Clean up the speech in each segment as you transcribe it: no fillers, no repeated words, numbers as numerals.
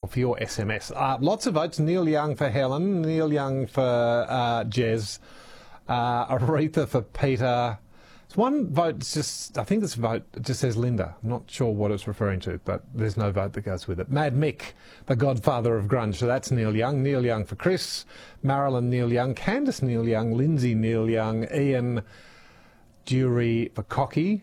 for your SMS. Lots of votes. Neil Young for Helen, Neil Young for Jez, Aretha for Peter. It's one vote, I think this vote just says Linda. I'm not sure what it's referring to, but there's no vote that goes with it. Mad Mick, the godfather of grunge, so that's Neil Young. Neil Young for Chris, Marilyn Neil Young, Candice Neil Young, Lindsay Neil Young, Ian Dury for Cocky,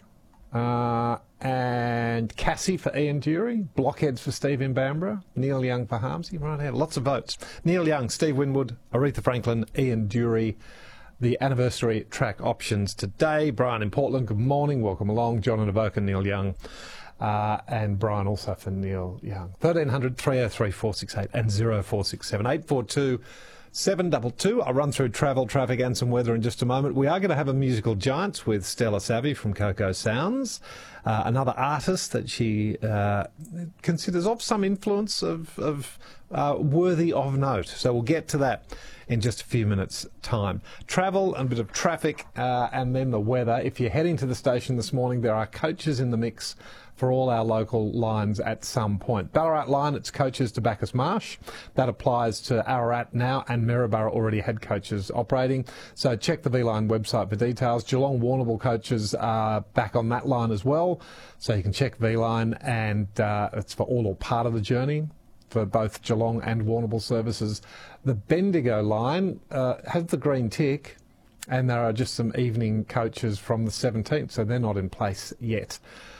and Cassie for Ian Dury, Blockheads for Steve in Bamborough, Neil Young for Harmsy. Right here, lots of votes. Neil Young, Steve Winwood, Aretha Franklin, Ian Dury. The anniversary track options today. Brian in Portland, good morning, welcome along. John in Avoca, Neil Young, and Brian also for Neil Young. 1300 303 468 and 0467 842 722. I'll run through travel, traffic and some weather in just a moment. We are going to have a musical giant with Stella Savvy from Coco Sounds, another artist that she considers of some influence of worthy of note. So we'll get to that in just a few minutes' time. Travel and a bit of traffic and then the weather. If you're heading to the station this morning, there are coaches in the mix for all our local lines at some point. Ballarat line, it's coaches to Bacchus Marsh. That applies to Ararat now, and Maryborough already had coaches operating. So check the V-Line website for details. Geelong Warrnambool coaches are back on that line as well. So you can check V-Line, and it's for all or part of the journey for both Geelong and Warrnambool services. The Bendigo line has the green tick, and there are just some evening coaches from the 17th, so they're not in place yet.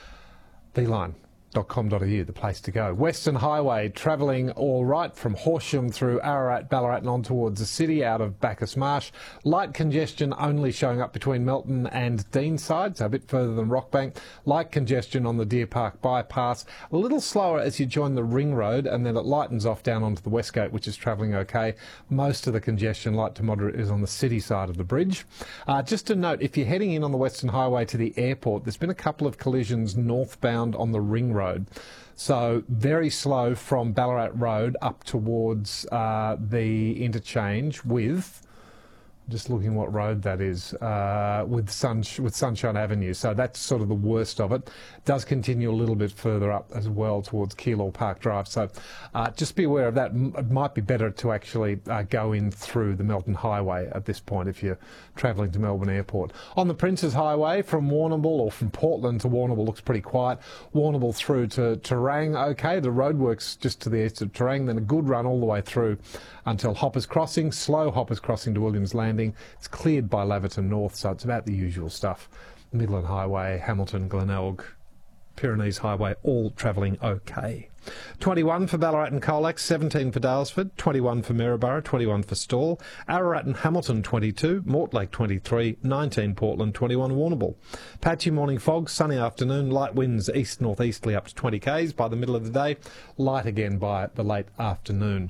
Beeline.com.au, the place to go. Western Highway, travelling all right from Horsham through Ararat, Ballarat and on towards the city out of Bacchus Marsh. Light congestion only showing up between Melton and Deanside, so a bit further than Rockbank. Light congestion on the Deer Park bypass. A little slower as you join the Ring Road, and then it lightens off down onto the West Gate, which is travelling okay. Most of the congestion, light to moderate, is on the city side of the bridge. Just to note, if you're heading in on the Western Highway to the airport, there's been a couple of collisions northbound on the Ring Road. So very slow from Ballarat Road up towards the interchange with, just looking what road that is, with Sunshine Avenue. So that's sort of the worst of it. It does continue a little bit further up as well towards Keilor Park Drive. So just be aware of that. It might be better to actually go in through the Melton Highway at this point if you're travelling to Melbourne Airport. On the Princes Highway from Warrnambool, or from Portland to Warrnambool, looks pretty quiet. Warrnambool through to Terang, okay. The roadworks just to the east of Terang, then a good run all the way through until Hoppers Crossing, slow Hoppers Crossing to Williams Landing. It's cleared by Laverton North, so it's about the usual stuff. Midland Highway, Hamilton, Glenelg, Pyrenees Highway, all travelling okay. 21 for Ballarat and Colac, 17 for Dalesford, 21 for Maryborough, 21 for Stawell, Ararat and Hamilton 22, Mortlake 23, 19 Portland, 21 Warrnambool. Patchy morning fog, sunny afternoon, light winds east-northeasterly up to 20 k's by the middle of the day, light again by the late afternoon.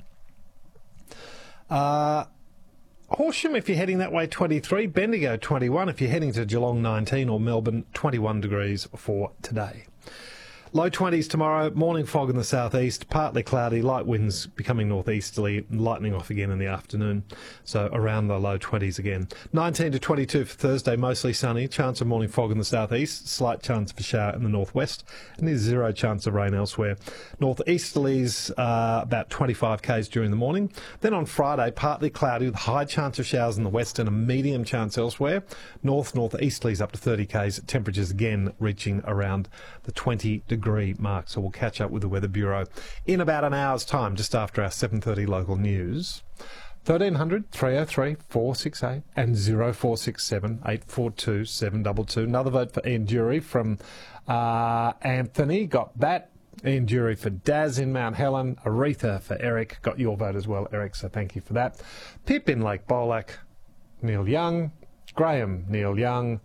Horsham, if you're heading that way, 23. Bendigo, 21. If you're heading to Geelong, 19. Or Melbourne, 21 degrees for today. Low 20s tomorrow, morning fog in the southeast, partly cloudy, light winds becoming northeasterly, lightening off again in the afternoon, so around the low 20s again. 19 to 22 for Thursday, mostly sunny, chance of morning fog in the southeast, slight chance of a shower in the northwest, and there's zero chance of rain elsewhere. Northeasterlies about 25 k's during the morning. Then on Friday, partly cloudy with high chance of showers in the west and a medium chance elsewhere. Northeasterlies up to 30 k's, temperatures again reaching around the 20 degree mark. So we'll catch up with the Weather Bureau in about an hour's time, just after our 7:30 local news. 1300 303 468 and 0467 842 722. Another vote for Ian Dury from Anthony. Got that. Ian Dury for Daz in Mount Helen. Aretha for Eric. Got your vote as well, Eric, so thank you for that. Pip in Lake Bolac. Neil Young. Graham, Neil Young.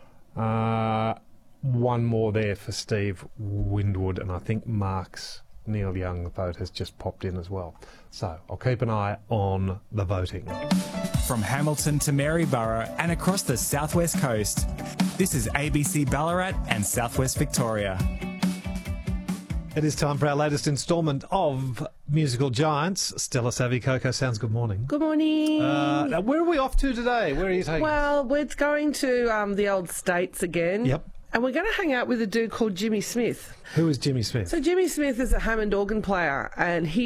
One more there for Steve Winwood, and I think Mark's Neil Young vote has just popped in as well. So I'll keep an eye on the voting. From Hamilton to Maryborough and across the southwest coast, this is ABC Ballarat and Southwest Victoria. It is time for our latest instalment of Musical Giants. Stella Savvy, Coco Sounds, good morning. Good morning. Now, where are we off to today? Where are you taking us? Well, we're going to the old States again. Yep. And we're going to hang out with a dude called Jimmy Smith. Who is Jimmy Smith? So Jimmy Smith is a Hammond organ player, and he